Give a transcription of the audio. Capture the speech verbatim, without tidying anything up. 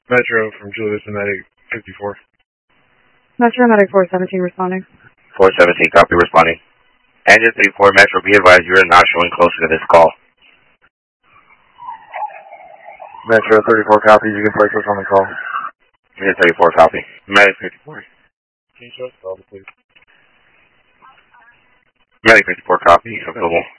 Metro from Julius and Medic fifty-four. Metro Medic four seventeen responding. four seventeen, copy, responding. Engine thirty-four Metro, be advised you are not showing closer to this call. Metro thirty-four, copy, you can place us on the call. Engine thirty-four, copy. Medic fifty-four. Can you show us the call, please? Medic fifty-four, copy, available.